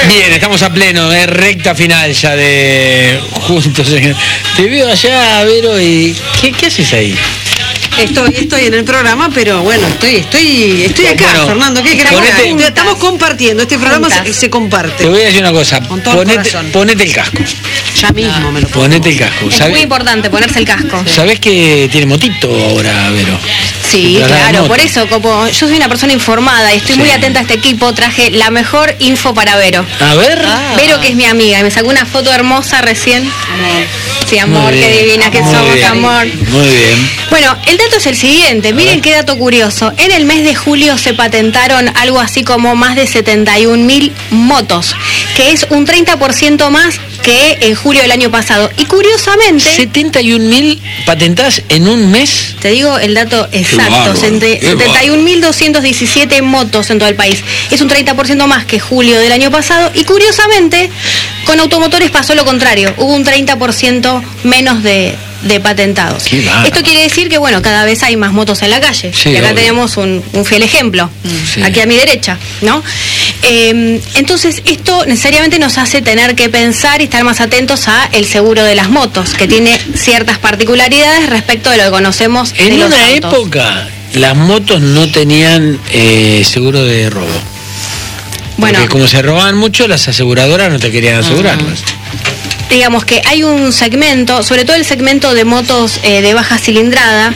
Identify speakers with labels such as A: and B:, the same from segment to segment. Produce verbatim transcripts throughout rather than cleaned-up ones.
A: Bien, estamos a pleno, eh, recta final ya de Juntos. Te veo allá, Vero, y ¿qué, qué haces ahí?
B: Estoy, estoy en el programa, pero bueno, estoy, estoy, estoy acá, bueno, Fernando. ¿Qué querés? Ponete, estamos compartiendo, este programa se, se comparte.
A: Te voy a decir una cosa, ponete, ponete el casco.
B: Ya mismo me lo pongo.
A: Ponete el casco.
C: Es muy importante ponerse el casco.
A: ¿Sabés que tiene motito ahora, Vero?
C: Sí, claro, por eso, como yo soy una persona informada y estoy sí. muy atenta a este equipo, traje la mejor info para Vero.
A: A ver.
C: Ah. Vero, que es mi amiga, y me sacó una foto hermosa recién. Amor. Sí, amor, qué divina que somos, bien. Amor.
A: Muy bien.
C: Bueno, el dato es el siguiente, miren qué dato curioso. En el mes de julio se patentaron algo así como más de setenta y un mil motos, que es un treinta por ciento más que en julio del año pasado. Y curiosamente...
A: setenta y un mil patentadas en un mes.
C: Te digo el dato exacto, setenta y un mil doscientos diecisiete motos en todo el país. Es un treinta por ciento más que julio del año pasado. Y curiosamente, con automotores pasó lo contrario. Hubo un treinta por ciento menos de... de patentados. Esto quiere decir que, bueno, cada vez hay más motos en la calle. Sí, y acá obvio. Tenemos un, un fiel ejemplo, sí. Aquí a mi derecha, ¿no? Eh, entonces, esto necesariamente nos hace tener que pensar y estar más atentos a el seguro de las motos, que tiene ciertas particularidades respecto de lo que conocemos
A: en
C: de los
A: una
C: autos.
A: Época, las motos no tenían eh, seguro de robo. Bueno, porque como se robaban mucho, las aseguradoras no te querían asegurarlas. Uh-huh.
C: Digamos que hay un segmento, sobre todo el segmento de motos eh, de baja cilindrada,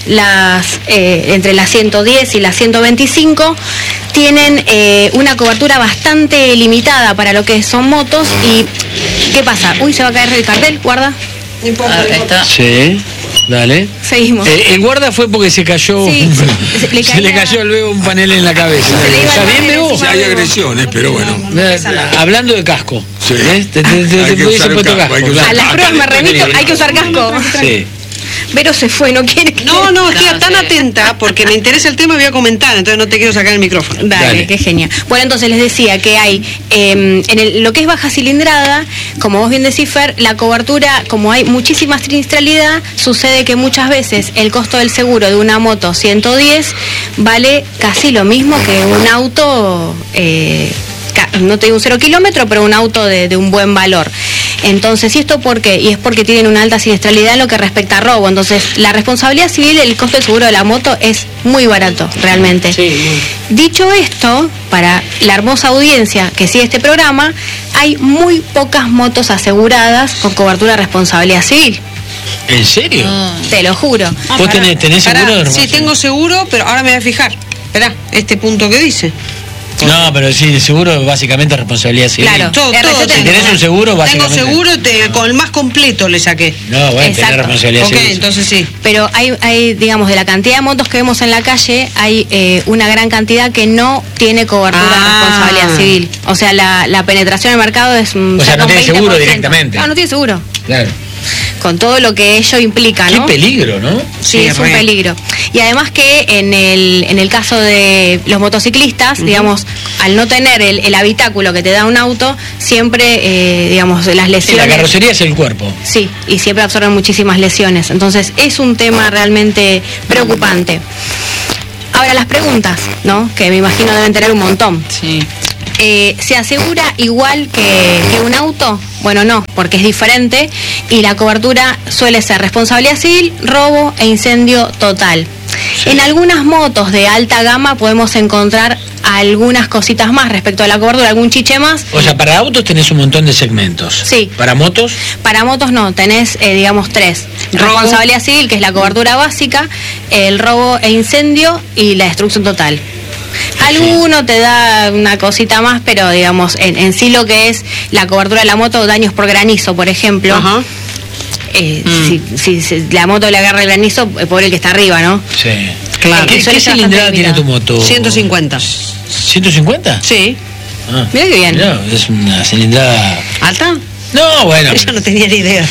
C: las eh, entre las ciento diez y las ciento veinticinco, tienen eh, una cobertura bastante limitada para lo que son motos. Y ¿qué pasa? Uy, se va a caer el cartel, guarda.
B: No importa,
A: no importa. Sí, dale.
C: Seguimos.
A: Eh, el guarda fue porque se cayó,
C: sí,
A: se, le, se le cayó luego un panel en la cabeza.
D: ¿Está bien, Bebo? Sí, hay agresiones, pero bueno.
A: Eh, hablando de casco.
D: Sí.
A: ¿Eh? Te, te, te,
D: hay, que usar casco, casco. Hay que usar
C: a las pruebas me remito, hay que usar casco.
A: Sí.
C: Vero se fue, no quiere que...
B: No, no, estoy tan atenta porque me interesa el tema y voy a comentar, entonces no te quiero sacar el micrófono.
C: Dale, Dale. Qué genial. Bueno, entonces les decía que hay, eh, en el, lo que es baja cilindrada, como vos bien decís, Fer, la cobertura, como hay muchísima siniestralidad, sucede que muchas veces el costo del seguro de una moto ciento diez vale casi lo mismo que un auto... Eh, no te digo un cero kilómetro, pero un auto de, de un buen valor. Entonces, ¿y esto por qué? Y es porque tienen una alta siniestralidad en lo que respecta a robo. Entonces, la responsabilidad civil, el costo del seguro de la moto es muy barato, realmente.
A: Sí.
C: Dicho esto, para la hermosa audiencia que sigue este programa, hay muy pocas motos aseguradas con cobertura de responsabilidad civil.
A: ¿En serio?
C: No. Te lo juro.
B: Ah,
A: ¿Vos tenés, tenés seguro?
B: Pará, sí, tengo seguro, pero ahora me voy a fijar. Esperá, este punto que dice.
A: No, pero sí, el seguro básicamente es responsabilidad civil.
C: Claro,
B: todo, todo.
A: Si tenés un seguro, básicamente...
B: Tengo seguro, te, con el más completo le saqué.
A: No, bueno, tenés responsabilidad
B: okay,
A: civil.
B: Ok, entonces sí.
C: Pero hay, hay, digamos, de la cantidad de motos que vemos en la calle, hay eh, una gran cantidad que no tiene cobertura ah. de responsabilidad civil. O sea, la, la penetración en el mercado es...
A: O sea, no tiene seguro directamente.
C: No, no tiene seguro.
A: Claro.
C: Con todo lo que ello implica, ¿no?
A: Qué peligro, ¿no?
C: Sí, sí es un peligro. Y además que en el, en el caso de los motociclistas, uh-huh. digamos, al no tener el, el habitáculo que te da un auto, siempre, eh, digamos, las lesiones...
A: Sí, la carrocería es el cuerpo.
C: Sí, y siempre absorben muchísimas lesiones. Entonces, es un tema realmente preocupante. Ahora, las preguntas, ¿no? Que me imagino deben tener un montón.
B: Sí.
C: Eh, ¿Se asegura igual que, que un auto? Bueno, no, porque es diferente y la cobertura suele ser responsabilidad civil, robo e incendio total. Sí. En algunas motos de alta gama podemos encontrar algunas cositas más respecto a la cobertura, algún chiche más.
A: O sea, para autos tenés un montón de segmentos.
C: Sí.
A: ¿Para motos?
C: Para motos no, tenés, eh, digamos, tres.
B: ¿Robo?
C: Responsabilidad civil, que es la cobertura básica, el robo e incendio y la destrucción total. Alguno te da una cosita más, pero digamos, en, en sí lo que es la cobertura de la moto, daños por granizo, por ejemplo.
B: Ajá.
C: Eh, mm. si, si, si la moto le agarra el granizo, pobre el que está arriba, ¿no?
A: Sí.
B: Claro.
A: ¿Qué, ¿qué cilindrada tiene tu moto?
B: ciento cincuenta.
A: ¿ciento cincuenta?
B: Sí.
C: Ah, mira qué bien.
A: Mirá, es una cilindrada...
C: ¿Alta?
A: No, bueno.
B: Yo no tenía ni idea.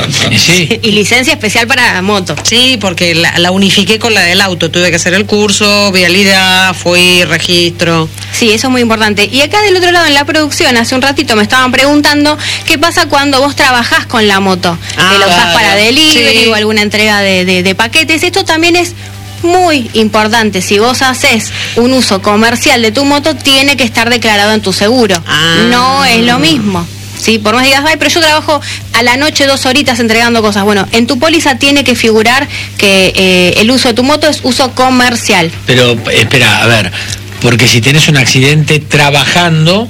A: Sí.
C: Y licencia especial para moto.
B: Sí, porque la, la unifiqué con la del auto. Tuve que hacer el curso, vialidad, fui, registro.
C: Sí, eso es muy importante. Y acá del otro lado, en la producción, hace un ratito me estaban preguntando qué pasa cuando vos trabajás con la moto. Ah, que lo usás para delivery, sí, o alguna entrega de, de, de paquetes. Esto también es muy importante, si vos haces un uso comercial de tu moto, tiene que estar declarado en tu seguro. Ah. No es lo mismo. Sí, por más digas, ay, pero yo trabajo a la noche dos horitas entregando cosas. Bueno, en tu póliza tiene que figurar que eh, el uso de tu moto es uso comercial.
A: Pero, espera, a ver, porque si tenés un accidente trabajando,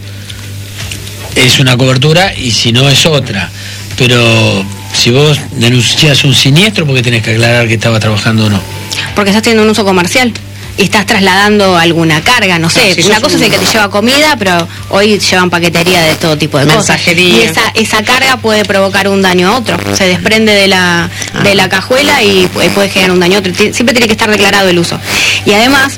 A: es una cobertura y si no es otra. Pero si vos denuncias un siniestro, ¿por qué tenés que aclarar que estaba trabajando o no?
C: Porque estás teniendo un uso comercial. Y estás trasladando alguna carga, no sé, no, si una cosa es el que te lleva comida, pero hoy llevan paquetería de todo tipo de
B: mensajería.
C: Cosas. Y esa, esa carga puede provocar un daño a otro. Se desprende de la, ah. de la cajuela y puede generar un daño a otro. Siempre tiene que estar declarado el uso. Y además,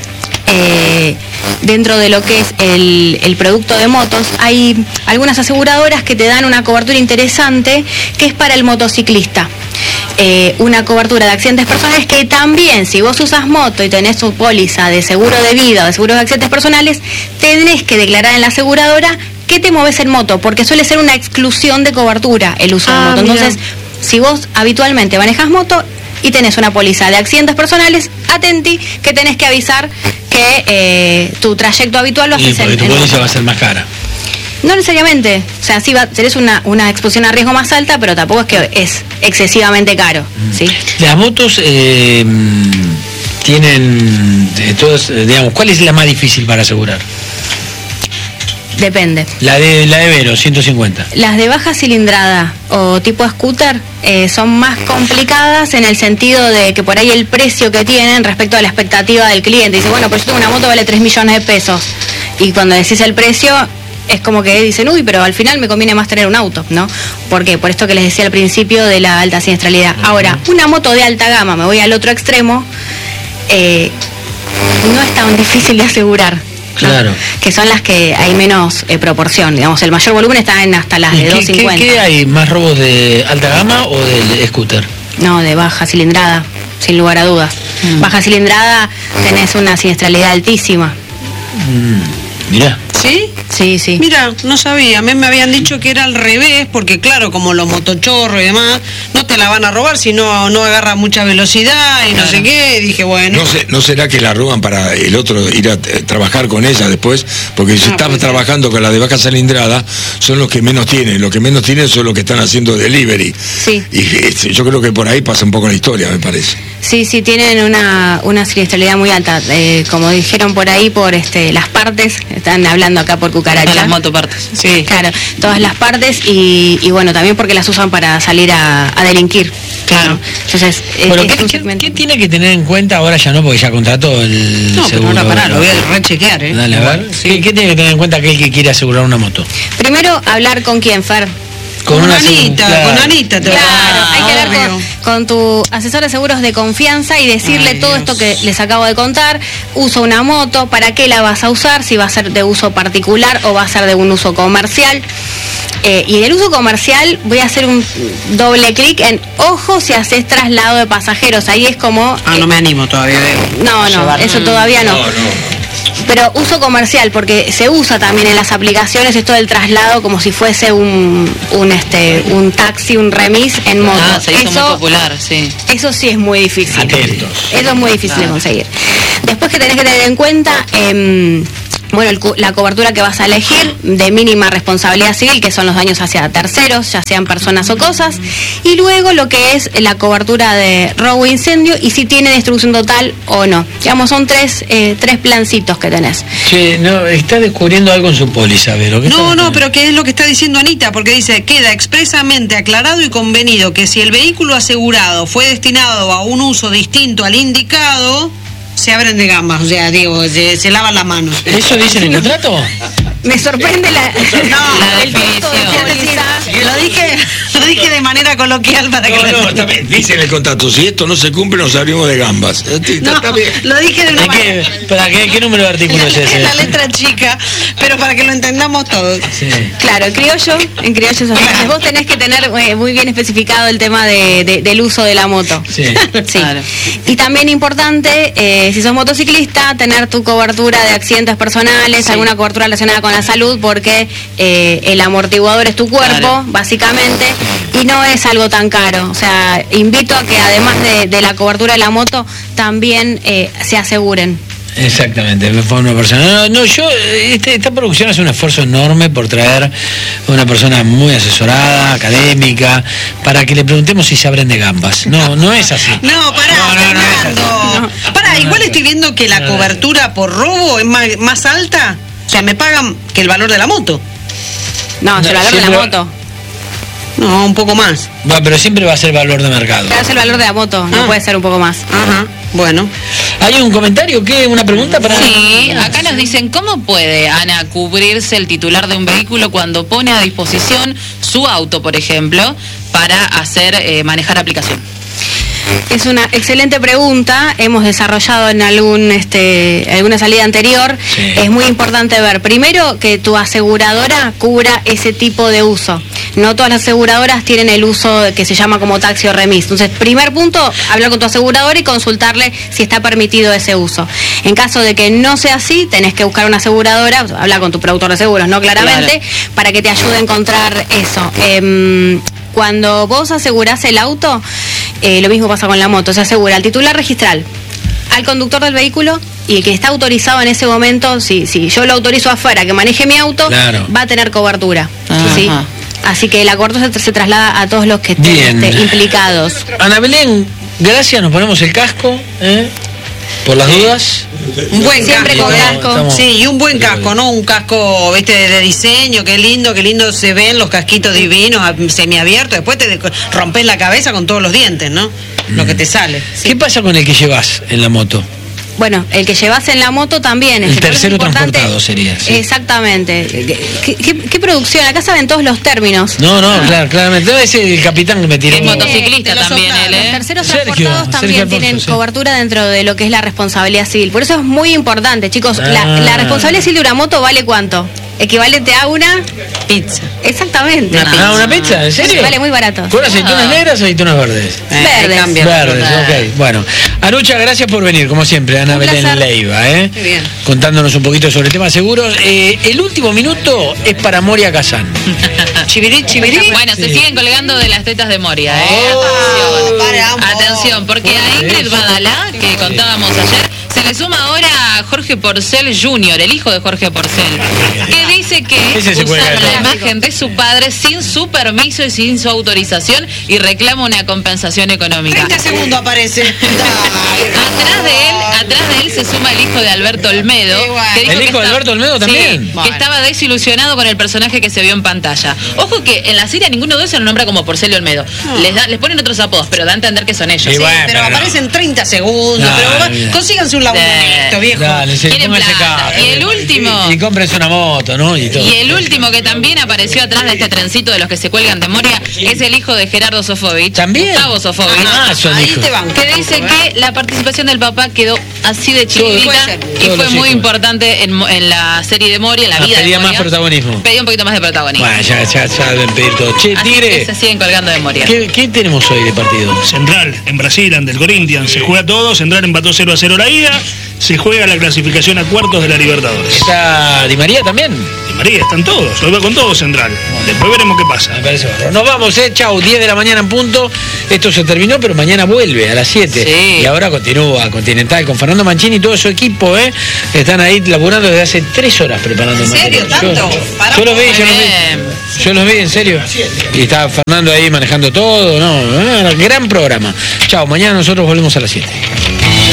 C: eh, dentro de lo que es el, el producto de motos, hay algunas aseguradoras que te dan una cobertura interesante que es para el motociclista. Eh, una cobertura de accidentes personales que también, si vos usas moto y tenés tu póliza de seguro de vida o de seguro de accidentes personales, tenés que declarar en la aseguradora que te moves en moto, porque suele ser una exclusión de cobertura el uso ah, de moto. Entonces, mira. Si vos habitualmente manejas moto y tenés una póliza de accidentes personales, atenti que tenés que avisar que eh, tu trayecto habitual lo haces
A: en moto. Tu póliza va a ser más cara.
C: No necesariamente, o sea, sí va, tenés una, una exposición a riesgo más alta, pero tampoco es que es excesivamente caro, ¿sí?
A: Las motos eh, tienen, eh, todos, eh, digamos, ¿cuál es la más difícil para asegurar?
C: Depende.
A: La de la de Vero, ciento cincuenta.
C: Las de baja cilindrada o tipo scooter eh, son más complicadas en el sentido de que por ahí el precio que tienen respecto a la expectativa del cliente. Dice, bueno, pues yo tengo una moto, vale tres millones de pesos. Y cuando decís el precio, es como que dicen, uy, pero al final me conviene más tener un auto, ¿no? ¿Por qué? Por esto que les decía al principio de la alta siniestralidad. Uh-huh. Ahora, una moto de alta gama, me voy al otro extremo, eh, no es tan difícil de asegurar.
A: Claro.
C: ¿No? Que son las que hay menos eh, proporción, digamos, el mayor volumen está en hasta las de doscientos cincuenta.
A: ¿Qué, ¿Qué hay? ¿Más robos de alta gama o de scooter?
C: No, de baja cilindrada, sin lugar a dudas. Mm. Baja cilindrada tenés una siniestralidad altísima.
A: Mm. Mirá.
B: ¿Sí?
C: Sí, sí.
B: Mira, no sabía, a mí me habían dicho que era al revés, porque claro, como los motochorros y demás, no te la van a robar si no, no agarra mucha velocidad y claro. No sé qué, y dije, bueno.
D: No, sé, ¿No será que la roban para el otro ir a eh, trabajar con ella después? Porque si no, estás pues, trabajando con la de baja cilindrada, son los que menos tienen, los que menos tienen son los que están haciendo delivery.
C: Sí.
D: Y este, yo creo que por ahí pasa un poco la historia, me parece.
C: Sí, sí, tienen una, una siniestralidad muy alta, eh, como dijeron por ahí, por este las partes, están hablando acá por cucaracha.
B: Las motopartes.
C: Sí. Claro, todas las partes y, y bueno, también porque las usan para salir a, a delinquir.
B: Claro.
C: Entonces,
A: bueno, es, ¿qué, ¿qué, ¿qué tiene que tener en cuenta? Ahora ya no, porque ya contrató el
B: no,
A: seguro.
B: No, pero pará, lo voy a rechequear, ¿eh?
A: Dale, a ver. Sí. ¿Qué, ¿Qué tiene que tener en cuenta aquel que quiere asegurar una moto?
C: Primero, hablar con quién, Fer.
B: Con, con una Anita, claro. con Anita te
C: Claro, ah, hay que hablar con, con tu asesor de seguros de confianza y decirle Ay, todo Dios. Esto que les acabo de contar. Uso una moto, ¿para qué la vas a usar? Si va a ser de uso particular o va a ser de un uso comercial. Eh, y en el uso comercial voy a hacer un doble clic en ojo si haces traslado de pasajeros. Ahí es como...
B: Ah, eh, no me animo todavía. De
C: no, no, llevar. Eso todavía no. no, no. Pero uso comercial, porque se usa también en las aplicaciones esto del traslado como si fuese un un este un taxi, un remis en moto.
B: Ah, se hizo eso, muy popular, sí.
C: Eso sí es muy difícil.
A: Atentos.
C: Eso es muy difícil ah. de conseguir. Después que tenés que tener en cuenta... Eh, bueno, el, la cobertura que vas a elegir de mínima responsabilidad civil, que son los daños hacia terceros, ya sean personas o cosas, y luego lo que es la cobertura de robo e incendio y si tiene destrucción total o no. Digamos, son tres eh, tres plancitos que tenés.
A: Che, no, está descubriendo algo en su póliza, Vero.
B: No, no, pero ¿qué es lo que está diciendo Anita? Porque dice, queda expresamente aclarado y convenido que si el vehículo asegurado fue destinado a un uso distinto al indicado... se abren de gambas, o sea, digo, se, se lavan las manos.
A: ¿Eso dice en el contrato?
C: Me sorprende la,
B: no, la el definición. Lo dije, lo dije de manera coloquial para
D: no,
B: que
D: no, está bien. Dice en el contrato, si esto no se cumple nos abrimos de gambas.
B: No, está bien. Lo dije de una
A: manera. ¿Qué, ¿Para qué, qué número de artículo es ese?
B: La letra chica, pero para que lo entendamos todos.
C: Sí. Claro, en criollo, en criollo es así. Vos tenés que tener eh, muy bien especificado el tema de, de, del uso de la moto.
A: Sí.
C: Sí. Claro. Y también importante, eh, si sos motociclista, tener tu cobertura de accidentes personales, sí. alguna cobertura relacionada con la salud, porque eh, el amortiguador es tu cuerpo, claro. básicamente, y no es algo tan caro. O sea, invito a que además de, de la cobertura de la moto, también eh, se aseguren.
A: Exactamente, de forma personal. No, no, yo, este, esta producción hace un esfuerzo enorme por traer a una persona muy asesorada, académica, para que le preguntemos si se abren de gambas. No, no es así.
B: No, pará,
A: no, no,
B: Fernando.
A: no
B: no, no. Pará, igual estoy viendo que la no, cobertura por robo es más, más alta. O sea, me pagan que el valor de la moto.
C: No, es el valor de la moto.
B: No, un poco más.
A: Va, pero siempre va a ser valor de mercado.
C: Claro, es el valor de la moto, no
B: ah.
C: puede ser un poco más.
B: Ajá, bueno.
A: ¿Hay un comentario? ¿Qué? ¿Una pregunta para...?
E: Sí, acá nos dicen, ¿cómo puede, Ana, cubrirse el titular de un vehículo cuando pone a disposición su auto, por ejemplo, para hacer eh, manejar aplicación?
C: Es una excelente pregunta, hemos desarrollado en algún este alguna salida anterior. Sí. Es muy importante ver, primero, que tu aseguradora cubra ese tipo de uso. No todas las aseguradoras tienen el uso que se llama como taxi o remis. Entonces, primer punto, hablar con tu aseguradora y consultarle si está permitido ese uso. En caso de que no sea así, tenés que buscar una aseguradora, hablar con tu productor de seguros, ¿no? Claramente, claro, para que te ayude a encontrar eso. Eh, cuando vos asegurás el auto, eh, lo mismo pasa con la moto, se asegura al titular registral, al conductor del vehículo y el que está autorizado en ese momento. Si, si yo lo autorizo afuera que maneje mi auto, claro, va a tener cobertura. ¿Sí? Así que la cobertura se, se traslada a todos los que estén este, implicados.
A: Ana Belén, gracias, nos ponemos el casco, ¿eh? Por las dudas.
B: Un buen
C: Siempre
B: casco,
C: con
B: ¿eh?
C: casco.
B: Estamos... Sí, y un buen casco, ¿no? Un casco, viste, de, de diseño, qué lindo, qué lindo se ven los casquitos divinos, semiabiertos. Después te rompes la cabeza con todos los dientes, ¿no? Mm. Lo que te sale.
A: ¿Qué sí. pasa con el que llevas en la moto?
C: Bueno, el que llevas en la moto también.
A: El tercero transportado sería. Sí.
C: Exactamente. ¿Qué, qué, ¿Qué producción? Acá saben todos los términos.
A: No, no, claro, claramente. Debe ser el capitán que me tiró.
E: Es motociclista eh, también él, ¿eh?
C: Los terceros
A: Sergio,
C: transportados también
A: Sergio Alfonso,
C: tienen
A: sí.
C: cobertura dentro de lo que es la responsabilidad civil. Por eso es muy importante, chicos. Ah. La, la responsabilidad civil de una moto vale ¿cuánto? Equivalente a una
B: pizza.
C: Exactamente.
A: Una pizza. Ah, ¿una pizza? ¿En serio?
C: Vale muy barato.
A: ¿Con aceitunas ah. negras o aceitunas verdes?
C: Eh,
B: verdes.
A: Verdes, ok. Bueno, Arucha, gracias por venir, como siempre, Ana Belén Leiva, ¿eh?
B: Qué bien.
A: Contándonos un poquito sobre temas seguros. Eh, el último minuto es para Moria Kazan.
B: Chivirí, chivirí.
E: Bueno, sí. se siguen colgando de las tetas de Moria, ¿eh?
B: Oh,
E: Atención. Atención, porque a Ingrid Badalá, que contábamos ayer, se le suma ahora a Jorge Porcel junior, el hijo de Jorge Porcel, que dice que usaron la imagen de su padre sin su permiso y sin su autorización y reclama una compensación económica.
B: treinta segundos aparece.
E: Atrás de él, atrás de él se suma el hijo de Alberto Olmedo. Que dijo
A: ¿El hijo
E: que
A: de Alberto Olmedo también?
E: Sí, bueno. que estaba desilusionado con el personaje que se vio en pantalla. Ojo que en la serie ninguno de ellos se lo nombra como Porcel y Olmedo. No. Les, da, les ponen otros apodos, pero da a entender que son ellos.
B: Sí,
E: sí,
B: bueno, pero, pero aparecen treinta segundos. No, pero va, consíganse un laburito, viejo.
A: Dale, sí,
E: y el último.
A: Y, y cómprense una moto, ¿no? Y, todo.
E: y el último que también apareció atrás de este trencito de los que se cuelgan de Moria es el hijo de Gerardo Sofovich.
A: ¿También?
E: Gustavo Sofovich.
A: Ah, son
B: ahí
A: hijos.
B: te van.
E: Que dice que la participación del papá quedó así de chiquitita y fue muy importante en, en la serie de Moria, en la
A: ah,
E: vida de Moria.
A: Pedía más protagonismo.
E: Pedía un poquito más de protagonismo.
A: Bueno, ya, ya, ya deben pedir todo. Che,
E: así
A: Tigre.
E: que se siguen colgando de Moria.
A: ¿Qué, ¿Qué tenemos hoy de partido?
F: Central, en Brasil, ante el Corinthians. Se juega todo. Central empató cero a cero la ida. Se juega la clasificación a cuartos de la Libertadores.
A: ¿Está Di María también?
F: Di María, están todos. Hoy va con todo Central. Después veremos qué pasa.
A: Me parece bueno. Nos vamos, eh. Chau, diez de la mañana en punto. Esto se terminó, pero mañana vuelve a las siete.
E: Sí.
A: Y ahora continúa Continental con Fernando Mancini y todo su equipo, ¿eh? Están ahí laburando desde hace tres horas preparando
B: ¿En serio?
A: material.
B: ¿Tanto?
A: Yo, yo los vi, yo los vi. Yo los vi, en serio. Y está Fernando ahí manejando todo, ¿no? Ah, gran programa. Chau, mañana nosotros volvemos a las siete.